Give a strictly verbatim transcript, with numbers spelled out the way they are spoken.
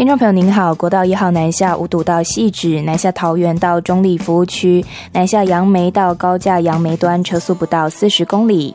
听众朋友您好，国道一号南下五堵到汐止，南下桃园到中立服务区，南下杨梅到高架杨梅端车速不到四十公里。